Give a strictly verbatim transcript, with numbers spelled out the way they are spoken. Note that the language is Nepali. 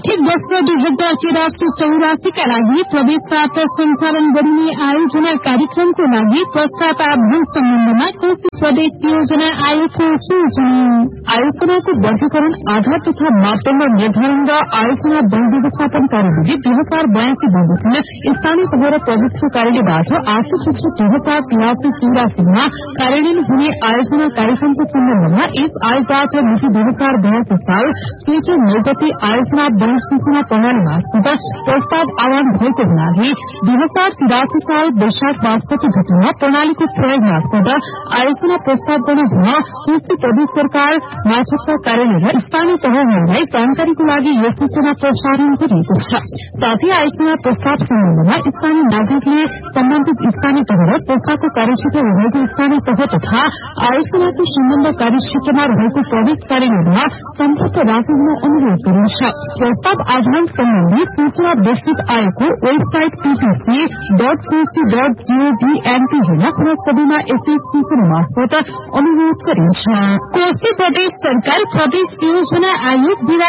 आर्थिक वर्ष दुई हजार तिरासी चौरासीका लागि प्रदेशबाट सञ्चालन गरिने आयोजना कार्यक्रमको लागि प्रस्ताव आह्वान सम्बन्धमा कोशी प्रदेश योजना आयोगको सूचना। आयोजनाको वर्गीकरण आधार तथा मापदण्ड निर्धारण र आयोजना वन व्यवस्थापन कार्यविधि दुई हजार बयासी बमोजिम स्थानीय तह र प्रदेशको कार्यालयबाट आर्थिक वर्ष दुई हजार तिरासी चौरासीमा कार्यान्वयन हुने आयोजना कार्यक्रमको सम्बन्धमा यस आयोगबाट मिति दुई हजार बयासी साल चैत्र नौ गते आयोजना वन सूचना प्रणाली मार्फत प्रस्ताव आह्वान भएको हुनाले दुई हजार तिरासी साल वैशाख बासठी गतेमा प्रणालीको प्रयोग मार्फत आयोजना प्रस्ताव गर्न हुन कोशी प्रदेश सरकार मार्फतका कार्यालय र स्थानीय तहहरूलाई जानकारीको लागि यो सूचना प्रसारण गरिएको छ। साथै आयोजना प्रस्ताव सम्बन्धमा स्थानीय नागरिकले सम्बन्धित स्थानीय तह र संस्थाको कार्यक्षेत्र रहेको स्थानीय तह तथा आयोजनाको सम्बन्ध कार्यक्षेत्रमा रहेको प्रदेश कार्यालयमा सम्पर्क राख्न अनुरोध गरिन्छ। प्रस्ताव आह्वान सम्बन्धी सूचना विस्तृत आयोगको website PPC dot Koshi dot gov NP हेर्न पुनः सबैमा यसै सूचना मार्फत अनुरोध गरिन्छ। कोशी प्रदेश सरकार प्रदेश योजना आयोग